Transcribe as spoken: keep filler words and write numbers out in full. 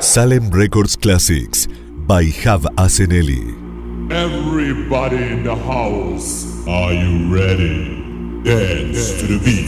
Salem Records Classics by Hav Aseneli. Everybody in the house, are you ready? Dance to the beat.